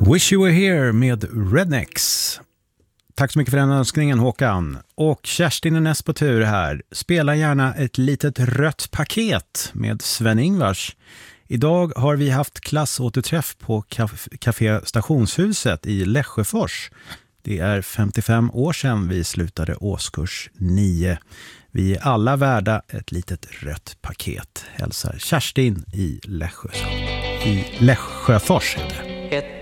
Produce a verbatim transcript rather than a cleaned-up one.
Wish You Were Here med Rednecks. Tack så mycket för den önskningen, Håkan. Och Kerstin är näst på tur här. Spela gärna ett litet rött paket med Sven-Ingvars. Idag har vi haft klassåterträff på Café Stationshuset i Lässjöfors. Det är femtiofem år sedan vi slutade årskurs nio. Vi är alla värda ett litet rött paket. Hälsar Kerstin i Lässjö. I Lässjöfors heter det. Ett